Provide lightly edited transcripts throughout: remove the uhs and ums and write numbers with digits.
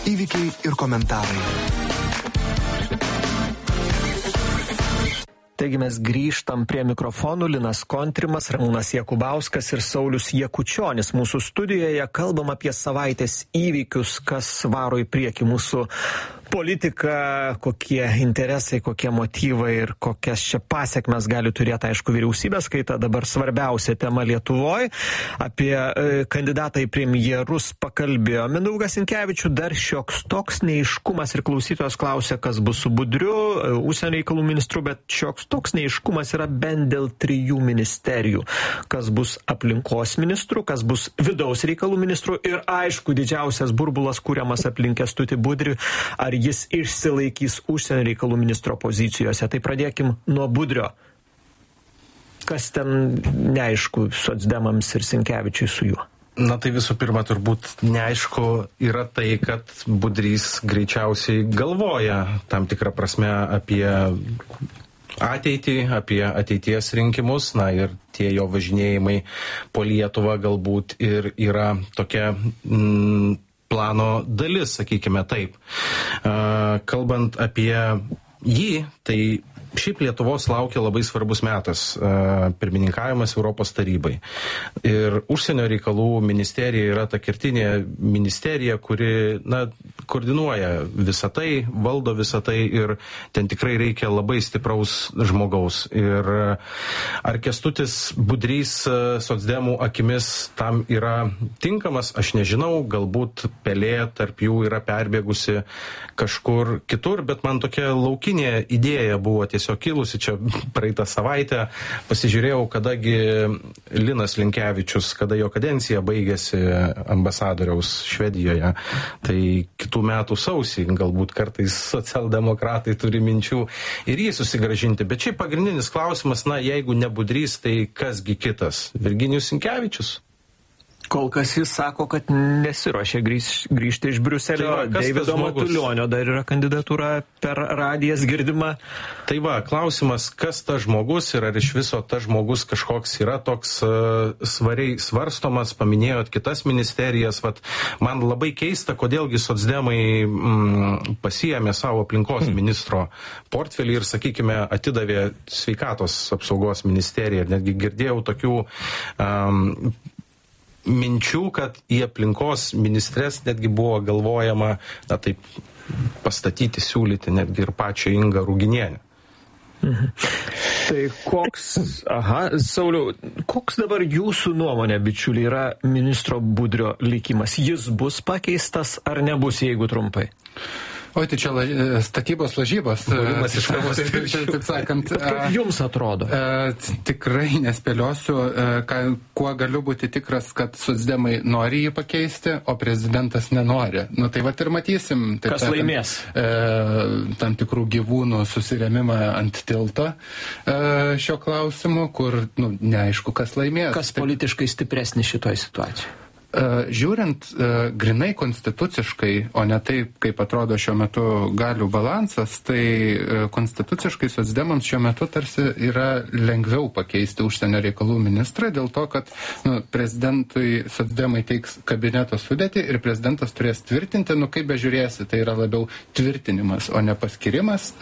Įvykiai ir komentarai. Taigi mes grįžtam prie mikrofonų. Linas Kontrimas, Ramūnas Jakubauskas ir Saulius Jakučionis mūsų studijoje. Kalbam apie savaitės įvykius, kas varo į priekį mūsų politiką, kokie interesai, kokie motyvai ir kokias čia pasiekmes gali turėti, aišku, vyriausybės, kai ta dabar svarbiausia tema Lietuvoje. Apie kandidatą į premjerus pakalbėjo Mindaugas Sinkevičius, dar šioks toks neaiškumas ir klausytojas klausė, kas bus su Budriu, užsienio reikalų ministru, bet šioks toks neaiškumas yra bent dėl 3 ministerijų. Kas bus aplinkos ministru, kas bus vidaus reikalų ministru ir, aišku, didžiausias burbulas kuriamas aplink Kęstutį Budrį, ar jis išsilaikys užsienio reikalų ministro pozicijose. Tai pradėkim nuo Budrio. Kas ten neaišku socdemams ir Sinkevičiui su juo? Na tai visų pirma, turbūt neaišku yra tai, kad Budrys greičiausiai galvoja tam tikrą prasme apie ateitį, apie ateities rinkimus, na ir tie jo važinėjimai po Lietuvą galbūt ir yra tokia plano dalis, sakykime taip. Kalbant apie jį, tai šiaip Lietuvos laukia labai svarbus metas pirmininkavimas Europos tarybai. Ir užsienio reikalų ministerija yra ta kertinė ministerija, kuri koordinuoja visą tai, valdo visą tai ir ten tikrai reikia labai stipraus žmogaus. Ir ar Kęstutis Budrys socdemų akimis tam yra tinkamas, aš nežinau, galbūt pelė tarp jų yra perbėgusi kažkur kitur, bet man tokia laukinė idėja buvo tiesiog kilusi čia praeitą savaitę. Pasižiūrėjau, kadagi Linas Linkevičius, kada jo kadencija baigėsi ambasadoriaus Švedijoje. Tai kitų metų sausį, galbūt kartais socialdemokratai turi minčių ir jį susigrąžinti. Bet šiaip pagrindinis klausimas, jeigu ne Budrys, tai kasgi kitas? Virginijus Sinkevičius? Kol kas jis sako, kad nesiruošia grįžti iš Briuselio. Deivido Matulionio dar yra kandidatūra per radijas girdima. Tai va, klausimas, kas tas žmogus ir ar iš viso tas žmogus kažkoks yra toks svariai svarstomas, paminėjot kitas ministerijas. Vat, man labai keista, kodėlgi socdemai pasiėmė savo aplinkos ministro portfelį ir, sakykime, atidavė sveikatos apsaugos ministeriją. Netgi girdėjau tokių minčių, kad į aplinkos ministres netgi buvo galvojama, taip pastatyti, siūlyti netgi ir pačią Ingą Ruginienę. Tai Sauliau, koks dabar jūsų nuomonė, bičiuliai, yra ministro Budrio likimas? Jis bus pakeistas ar nebus, jeigu trumpai? Oi, tai čia statybos lažybos. Taip sakant. Kaip jums atrodo? Tikrai nespėliosiu, kuo galiu būti tikras, kad socdemai nori jį pakeisti, o prezidentas nenori. Tai vat ir matysim. Kas laimės? Tam tikrų gyvūnų susirėmimą ant tilto šio klausimu, kur neaišku, kas laimės. Kas politiškai stipresnis šitoje situacijoje? Žiūrint grinai konstituciškai, o ne taip, kaip atrodo šiuo metu galių balansas, tai konstituciškai socdemams šiuo metu tarsi yra lengviau pakeisti užsienio reikalų ministrą, dėl to, kad prezidentui socdemai teiks kabineto sudėtį ir prezidentas turės tvirtinti, kaip bežiūrėsi, tai yra labiau tvirtinimas, o ne paskirimas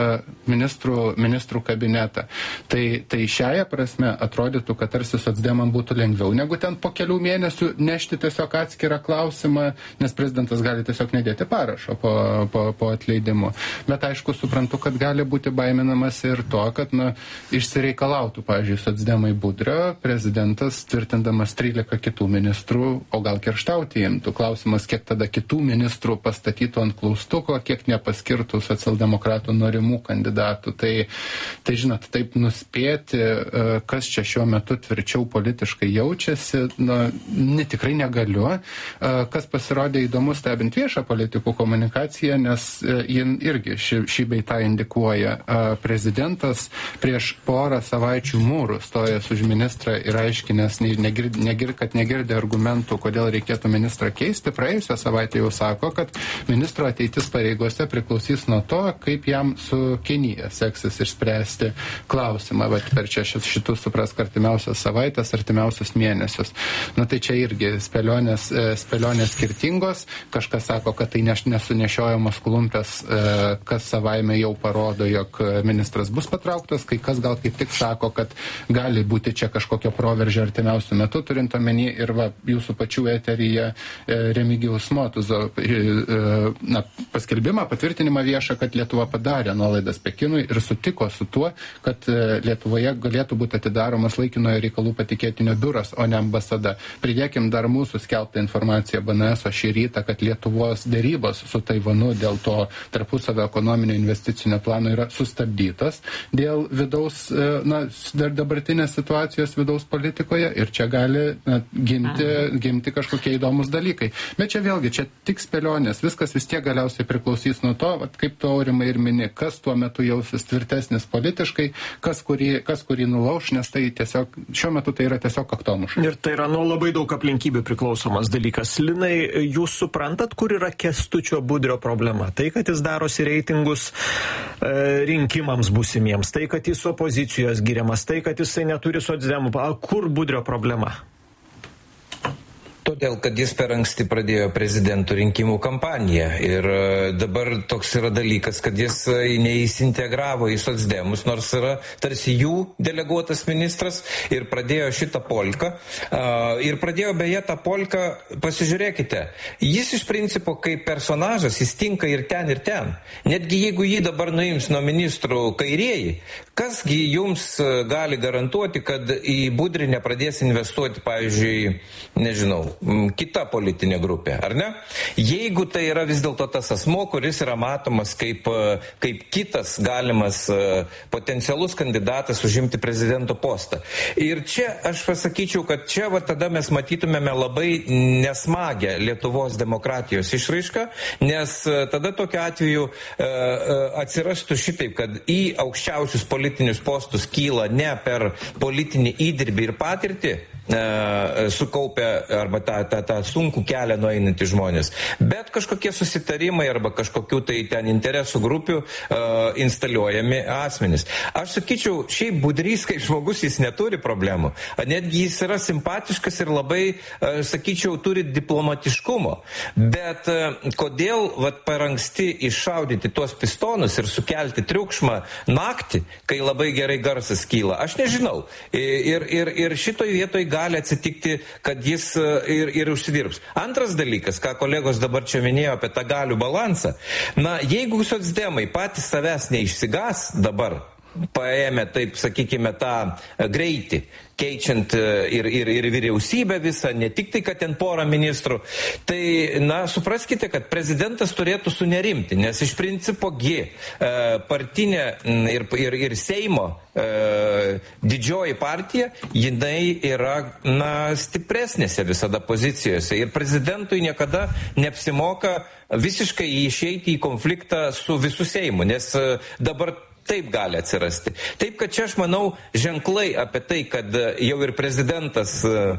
ministrų kabinetą. Tai šiaja prasme atrodytų, kad tarsi socdemam būtų lengviau, negu ten po kelių mėnesių nešti tiesiog atskirą klausimą, nes prezidentas gali tiesiog nedėti parašo po atleidimu. Bet aišku, suprantu, kad gali būti baiminamas ir to, kad išsireikalautų, pavyzdžiui, socdemai Budrio, prezidentas tvirtindamas 13 kitų ministrų, o gal kerštauti imtų. Klausimas, kiek tada kitų ministrų pastatytų ant klaustuko, kiek nepaskirtų socialdemokratų norimų kandidatų. Tai žinot, taip nuspėti, kas čia šiuo metu tvirčiau politiškai jaučiasi, tikrai negaliu. Kas pasirodė įdomu stebint viešą politikų komunikaciją, nes jin irgi šį bei tą indikuoja. Prezidentas prieš porą savaičių mūrų stojęs už ministrą ir aiškinęs, kad negirdė argumentų, kodėl reikėtų ministrą keisti. Praėjusią savaitę jau sako, kad ministro ateitis pareigose priklausys nuo to, kaip jam su Kinija seksis išspręsti klausimą. Bet per čia šitus suprask artimiausias savaitės, artimiausius mėnesius. Tai čia irgi spėlionės skirtingos. Kažkas sako, kad tai nesunešiojamos klumpės, kas savaime jau parodo, jog ministras bus patrauktas, kai kas gal kaip tik sako, kad gali būti čia kažkokio proveržio artimiausių metų, turint omeny ir jūsų pačių eteryje Remigijaus Motuzo paskelbimą, patvirtinimą viešą, kad Lietuva padarė nuolaidas Pekinui ir sutiko su tuo, kad Lietuvoje galėtų būti atidaromas laikinojo reikalų patikėtinio biuras, o ne ambasada. Pridėkim dar mūsų skelbtą informaciją BNS šį rytą, kad Lietuvos dėrybos su Taivanu dėl to tarpusavio ekonominio investicinio plano yra sustabdytas dėl vidaus, dabartinės situacijos vidaus politikoje ir čia gali gimti kažkokie įdomus dalykai. Bet čia vėlgi, čia tik spėlionės, viskas vis tiek galiausiai priklausys nuo to, kaip tu Aurimai ir mini, kas tuo metu jausis tvirtesnis politiškai, kas kurį nulauš, nes tai tiesiog, šiuo metu tai yra tiesiog kaktomuša. Ir tai yra nuo labai daug aplinkybių priklausomas dalykas. Linai, jūs suprantat, kur yra Kęstučio Budrio problema? Tai, kad jis darosi reitingus rinkimams būsimiems, tai, kad jis opozicijos giriamas, tai, kad jisai neturi socdemų. Kur Budrio problema? Todėl, kad jis per anksti pradėjo prezidentų rinkimų kampaniją ir dabar toks yra dalykas, kad jis neįsintegravo į socdemus, nors yra tarsi jų deleguotas ministras ir pradėjo šitą polką. Ir pradėjo beje tą polką, pasižiūrėkite, jis iš principo kaip personažas, jis tinka ir ten, ir ten. Netgi jeigu jį dabar nuims nuo ministrų kairieji, kasgi jums gali garantuoti, kad į Budrį nepradės investuoti, pavyzdžiui, nežinau, kita politinė grupė, ar ne? Jeigu tai yra vis dėlto tas asmo, kuris yra matomas kaip kitas galimas potencialus kandidatas užimti prezidento postą. Ir čia aš pasakyčiau, kad čia tada mes matytumėme labai nesmagę Lietuvos demokratijos išraišką, nes tada tokiu atveju atsirastų šitaip, kad į aukščiausius politinius postus kyla ne per politinį įdirbį ir patirtį, sukaupę arba tą sunkų kelią nueinantys žmonės, bet kažkokie susitarimai arba kažkokių tai ten interesų grupių instaliuojami asmenys. Aš sakyčiau, šiaip Budrys kaip žmogus jis neturi problemų, netgi jis yra simpatiškas ir labai, sakyčiau, turi diplomatiškumo, bet kodėl per anksti iššaudyti tuos pistonus ir sukelti triukšmą naktį, kai labai gerai garsas kyla, aš nežinau. Ir šitoj vietoj gali atsitikti, kad jis ir užsidirbs. Antras dalykas, ką kolegos dabar čia minėjo apie tą galių balansą, jeigu socdemai patys savęs neišsigas dabar, paėmė, taip sakykime, tą greitį, keičiant ir vyriausybę visą, ne tik tai, kad ten porą ministrų, tai, supraskite, kad prezidentas turėtų sunerimti, nes iš principo partinė ir Seimo didžioji partija, jinai yra, stipresnėse visada pozicijose ir prezidentui niekada neapsimoka visiškai išeiti į konfliktą su visų Seimu, nes dabar taip gali atsirasti. Taip, kad čia aš manau ženklai apie tai, kad jau ir prezidentas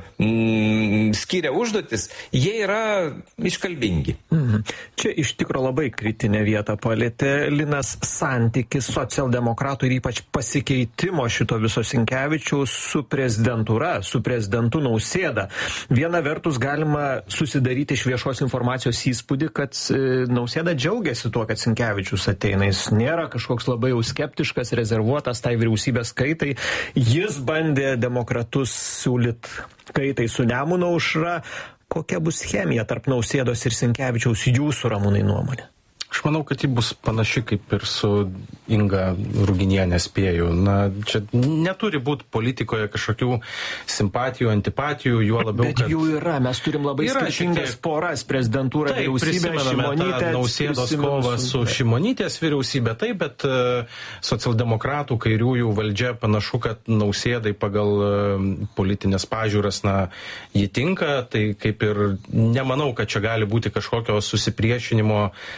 skiria užduotis, jie yra iškalbingi. Čia iš tikro labai kritinę vietą palėtė Linas santykis socialdemokratų ir ypač pasikeitimo šito viso Sinkevičiaus su prezidentūra, su prezidentu Nausėda. Viena vertus galima susidaryti iš viešos informacijos įspūdį, kad Nausėda džiaugiasi tuo, kad Sinkevičius ateina. Jis nėra kažkoks labai jau skeptiškas, rezervuotas tai vyriausybės kaitai. Jis bandė demokratus siūlyt kaitai su Nemuno aušra. Kokia bus chemija tarp Nausėdos ir Sinkevičiaus jūsų, Ramūnai, nuomonė? Aš manau, kad ji bus panaši kaip ir su Inga Ruginienė, spėju. Čia neturi būti politikoje kažkokių simpatijų, antipatijų, juo labiau, bet jų yra, mes turim labai skirtingas poras, prezidentūra, vyriausybė, Šimonytė. Nausėdos kovą su Šimonytės vyriausybė, taip, bet socialdemokratų kairiųjų valdžia panašu, kad Nausėdai pagal politinės pažiūras, jį tinka, tai kaip ir nemanau, kad čia gali būti kažkokio susipriešinimo tarp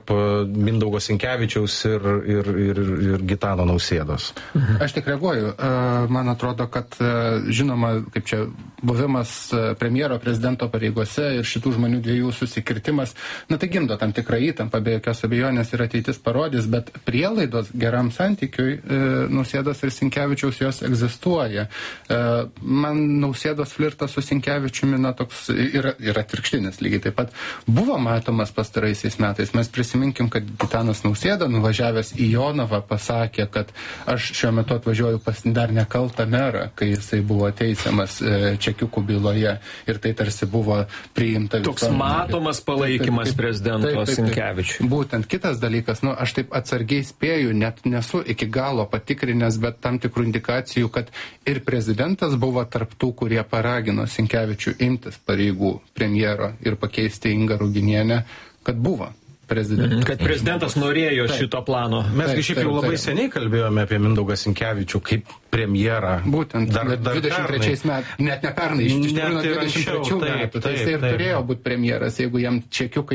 tarp Mindaugo Sinkevičiaus ir Gitano Nausėdos. Aš tik reaguoju. Man atrodo, kad žinoma, kaip čia buvimas premjero prezidento pareigose ir šitų žmonių dviejų susikirtimas, tai gimdo tam tikrą įtampą, be jokios abejonės ir ateitis parodys, bet prielaidos geram santykiui Nausėdos ir Sinkevičiaus jos egzistuoja. Man Nausėdos flirtas su Sinkevičiumi toks yra atvirkštinis lygiai taip pat buvo matomas pastaraisiais metais. Mes prisiminkim, kad Gitanas Nausėda nuvažiavęs į Jonavą pasakė, kad aš šiuo metu atvažiuoju pas dar nekaltą merą, kai jisai buvo teisiamas čekiukų byloje ir tai tarsi buvo priimta. Toks matomas palaikymas prezidento Sinkevičiui. Būtent kitas dalykas, aš taip atsargiai spėju, net nesu iki galo patikrinęs, bet tam tikrų indikacijų, kad ir prezidentas buvo tarp tų, kurie paragino Sinkevičių imtis pareigų premjero ir pakeisti Ingą Ruginienę, kad buvo prezidentas. Kad prezidentas norėjo šito plano. Mes šiaip jau labai seniai kalbėjome apie Mindaugą Sinkevičių kaip premjerą. Būtent, dar 23 metais, net ne pernai, iš tikrųjų nuo 23 metų. Tai jisai ir turėjo būti premjeras, jeigu jam čekiukai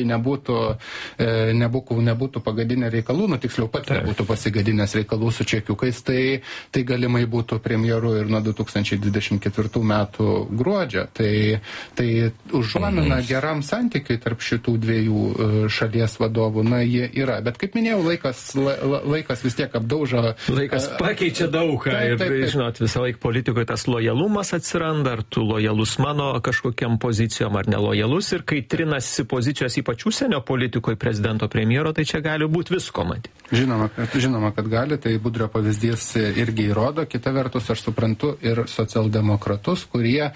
nebūtų pagadinę reikalų, tiksliau pat nebūtų pasigadinęs reikalų su čekiukais, tai galimai būtų premjeru ir nuo 2024 metų gruodžio. Tai užuomina geram santykiui tarp šitų dviejų šalies vadovų, jie yra. Bet kaip minėjau, laikas vis tiek apdaužo. Laikas pakeičia daugą ir, žinot, visą laiką politikoje tas lojalumas atsiranda, ar tu lojalus mano kažkokiam pozicijom, ar nelojalus, ir kai trinasi pozicijos ypač užsienio politikoje prezidento premjero, tai čia gali būti visko matyti. Žinoma, kad gali, tai Budrio pavyzdys irgi įrodo. Kita vertus, aš suprantu ir socialdemokratus, kurie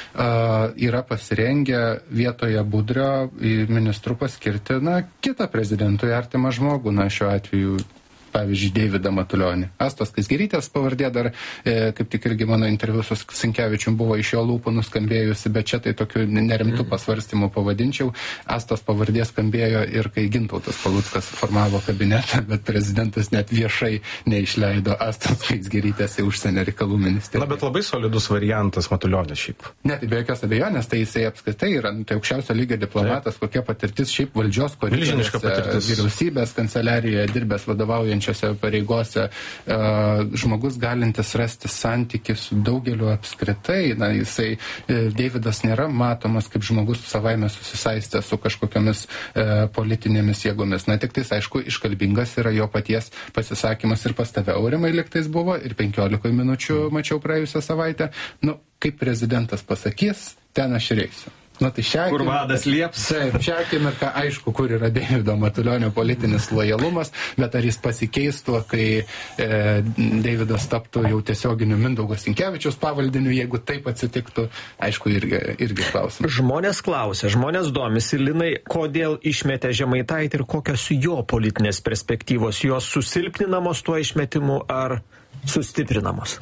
yra pasirengę vietoje Budrio ministrų paskirti, kitą prezidentui artimą žmogų, šiuo atveju, pavyzdžiui, Deividą Matulionį. Astos Skaisgirytės pavardė dar, kaip tik irgi mano interviu su Sinkevičium buvo iš jo lūpų nuskambėjusi, bet čia tai tokiu nerimtų pasvarstymų pavadinčiau. Astos pavardė skambėjo ir kai Gintautas Paluckas formavo kabinetą, bet prezidentas net viešai neišleido Astos Skaisgirytės į užsienio reikalų ministeriją. Bet labai solidus variantas Matulionis šiaip. Ne, tai be jokios abejonės, tai jisai apskritai yra tai aukščiausio lygio diplomatas, kokia patirtis šiaip valdžios koridoriuose, vyriausybės kanceliarijoje dirbęs vadovaujančiose pareigose, žmogus galintis rasti santykį su daugeliu apskritai. Jisai, Deividas nėra matomas kaip žmogus savaime susisaistęs su kažkokiamis politinėmis jėgomis. Tik tais, aišku, iškalbingas yra jo paties pasisakymas ir pas tave, Aurimai, liktais buvo, ir 15 minučių mačiau praėjusią savaitę. Kaip prezidentas pasakys, ten aš ir eisiu. Kur vadas lieps. Šią akimirką aišku, kur yra Deivido Matulionio politinis lojalumas, bet ar jis pasikeistų, kai Deividas taptų jau tiesioginiu Mindaugo Sinkevičiaus pavaldiniu, jeigu taip atsitiktų, aišku, irgi klausimas. Žmonės klausia, žmonės domisi, Linai, kodėl išmetė Žemaitaitį ir kokios jo politinės perspektyvos, jos susilpninamos tuo išmetimu ar sustiprinamos?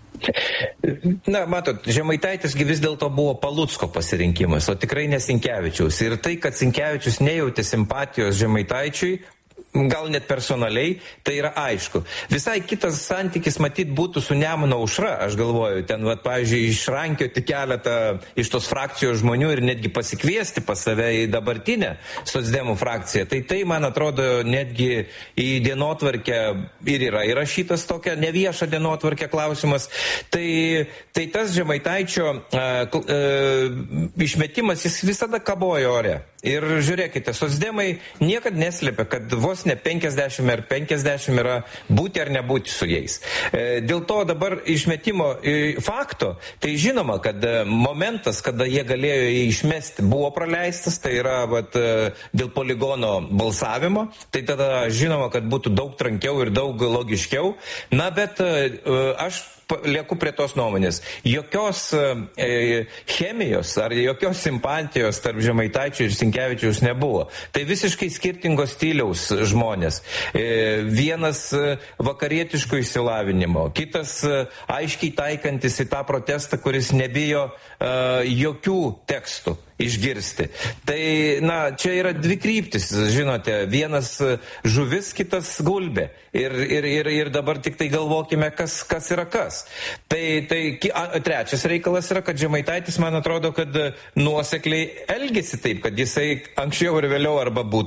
Matot, Žemaitaitis vis dėlto buvo Palucko pasirinkimas, o tikrai ne Sinkevičiaus. Ir tai, kad Sinkevičius nejautė simpatijos Žemaitaičiui, gal net personaliai, tai yra aišku. Visai kitas santykis matyt būtų su Nemuno aušra, aš galvoju, ten, pavyzdžiui, išrankioti keletą iš tos frakcijos žmonių ir netgi pasikviesti pas save į dabartinę socdemų frakciją. Tai, man atrodo, netgi į dienotvarkę ir yra įrašytas tokia neviešą dienotvarkę klausimas. Tai tas Žemaitaičio išmetimas, jis visada kabojo ore. Ir žiūrėkite, socdemai niekad neslėpia, kad vos ne 50 ar 50 yra būti ar nebūti su jais. Dėl to dabar išmetimo fakto, tai žinoma, kad momentas, kada jie galėjo jį išmesti, buvo praleistas, tai yra dėl poligono balsavimo, tai tada žinoma, kad būtų daug trankiau ir daug logiškiau. Bet aš lieku prie tos nuomonės. Jokios chemijos ar jokios simpatijos tarp Žemaitaičio ir Sinkevičiaus nebuvo. Tai visiškai skirtingos stiliaus žmonės. Vienas vakarietiško išsilavinimo, kitas aiškiai taikantis į tą protestą, kuris nebijo jokių tekstų išgirsti. Tai, čia yra dvi kryptis, žinote, vienas žuvis, kitas gulbė. Ir dabar tik tai galvokime, kas yra kas. Trečias reikalas yra, kad Žemaitaitis, man atrodo, kad nuosekliai elgesi taip, kad jisai anksčiau ir vėliau arba būtų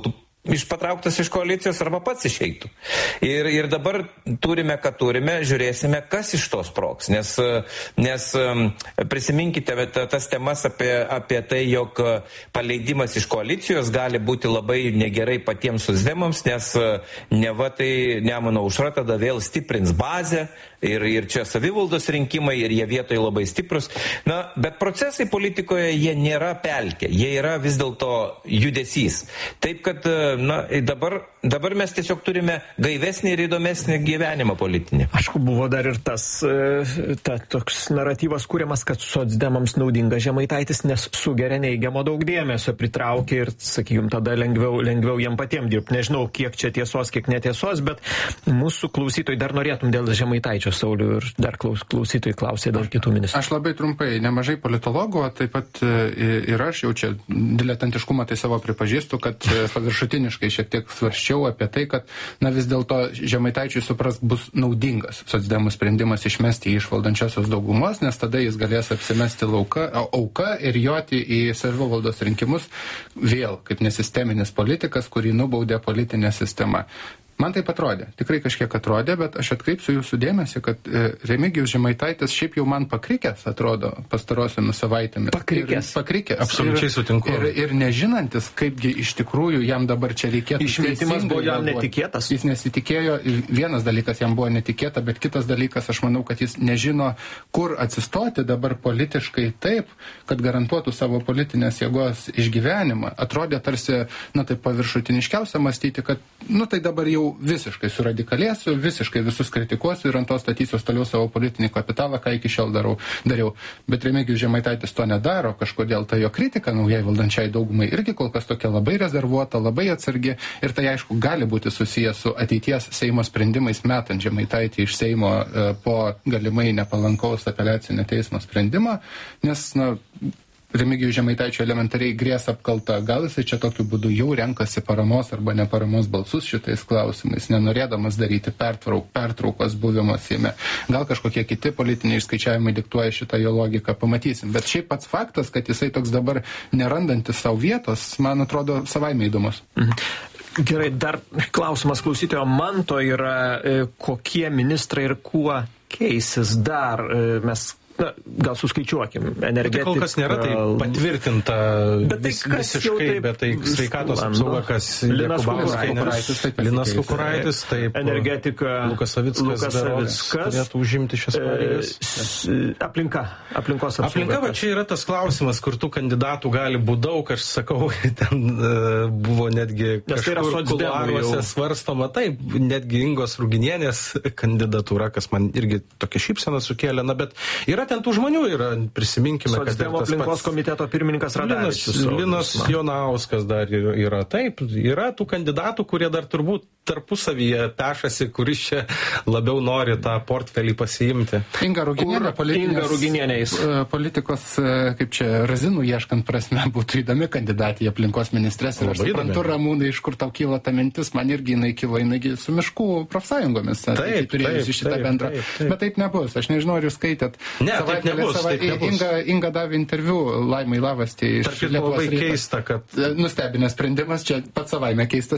patrauktas iš koalicijos arba pats išeitų. Ir dabar turime, ką turime, žiūrėsime, kas iš tos sprogs. Nes prisiminkite tas temas apie tai, jog paleidimas iš koalicijos gali būti labai negerai patiems socdemams, nes neva tai Nemuno aušra tada vėl stiprins bazę ir čia savivaldos rinkimai ir jie vietoje labai stiprus. Bet procesai politikoje jie nėra pelkė, jie yra vis dėlto judesys. Taip, kad dabar mes tiesiog turime gaivesnį ir įdomesnį gyvenimą politinį. Aišku, buvo dar ir toks naratyvas kūriamas, kad socdemams naudinga Žemaitaitis, nes sugeria neigiamo daug dėmesio, pritraukia ir, sakykim, tada lengviau jiem patiem dirbti. Nežinau, kiek čia tiesos, kiek netiesos, bet mūsų klausytojai dar norėtum dėl Žemaitaičio, Saulių, ir dar klausytojai klausė dėl kitų ministrų. Aš labai trumpai, nemažai politologų, taip pat ir aš jau čia diletantiškumą tai savo pripažįstu, kad paviršutiniškai šiek tiek svarsčiau apie tai, kad vis dėlto Žemaitaičiui supras bus naudingas socdemų sprendimas išmesti iš valdančiosios daugumos, nes tada jis galės apsimesti auka ir joti į savivaldos rinkimus vėl kaip nesisteminis politikas, kurį nubaudė politinė sistema. Man taip atrodė, tikrai kažkiek atrodė, bet aš atkreipsiu jūsų dėmesį, kad Remigijus Žemaitaitis šiaip jau man pakrikęs, atrodo, pastarosiomis savaitėmis. Pakrikęs. Absoliučiai sutinku. Ir nežinantis, kaipgi iš tikrųjų jam dabar čia reikėtų. Išmetimas buvo jam netikėtas. Jis nesitikėjo, vienas dalykas jam buvo netikėta, bet kitas dalykas, aš manau, kad jis nežino, kur atsistoti dabar politiškai taip, kad garantuotų savo politinės jėgos išgyvenimą. Atrodė tarsi, taip paviršutiniškiausia mąstyti, kad, tai dabar jau visiškai suradikalėsiu, visiškai visus kritikuosiu ir ant to statysiu toliau savo politinį kapitalą, ką iki šiol dariau. Bet Remigijus Žemaitaitis to nedaro, kažkodėl ta jo kritika naujai valdančiai daugumai irgi kol kas tokia labai rezervuota, labai atsargi ir tai aišku gali būti susijęs su ateities Seimo sprendimais metant Žemaitaitį iš Seimo po galimai nepalankaus apeliacinio teismo sprendimo, nes Remigijus Žemaitaičio elementariai grės apkalta. Gal jisai čia tokiu būdu jau renkasi paramos arba neparamos balsus šitais klausimais, nenorėdamas daryti pertraukos buvimo Seime. Gal kažkokie kiti politiniai išskaičiavimai diktuoja šitą jo logiką, pamatysim. Bet šiaip pats faktas, kad jisai toks dabar nerandantis savo vietos, man atrodo savaime įdomus. Gerai, dar klausimas klausytojo Manto yra, kokie ministrai ir kuo keisis dar mes. Gal suskaičiuokim. Tai kol kas nėra tai patvirtinta visiškai, bet tai sveikatos apsauga, kas Linas Kukuraitis, taip, energetika Lukas Savickas turėtų užimti šias pareigas. Aplinkos apsauga. Aplinka, va čia yra tas klausimas, kur tų kandidatų gali būti daug, aš sakau, ten buvo netgi kažkur kuluaruose svarstoma, taip, netgi Ingos Ruginienės kandidatūra, kas man irgi tokia šypsena sukėlė, bet yra ten tų žmonių, prisiminkime, kad Socdemų aplinkos komiteto pirmininkas Radavičius. Linas Jonauskas dar yra. Taip, yra tų kandidatų, kurie dar turbūt tarpusavyje pešasi, kuris čia labiau nori tą portfelį pasiimti. Inga Ruginienė, politikos, kaip čia, razinų ieškant prasme, būtų įdomi kandidatė į aplinkos ministres. Ir aš suprantu, Ramūnai, iš kur tau kyla ta mintis, man irgi jinai su miškų profsąjungomis. Taip, bet taip nebus. Aš nežinau, ar jūs skaitėt. Taip nebus. Inga davė interviu Laimai Lavastį iš Lietuvos Ryto. Labai keista, kad... Nustebinęs sprendimas, čia pats savaime keistas